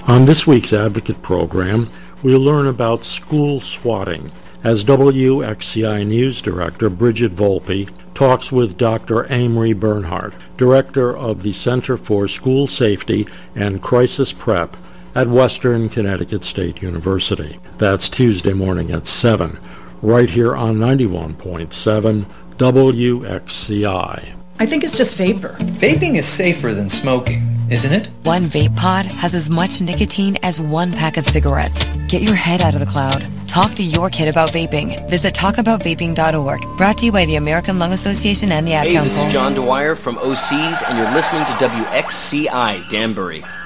On this week's Advocate program, we'll learn about school swatting as WXCI News Director Bridget Volpe talks with Dr. Amory Bernhardt, Director of the Center for School Safety and Crisis Prep at Western Connecticut State University. That's Tuesday morning at 7, right here on 91.7 WXCI. I think it's just vapor. Vaping is safer than smoking, isn't it? One vape pod has as much nicotine as one pack of cigarettes. Get your head out of the cloud. Talk to your kid about vaping. Visit talkaboutvaping.org. Brought to you by the American Lung Association and the Ad Council. Hey, this is John Dwyer from OCs, and you're listening to WXCI Danbury.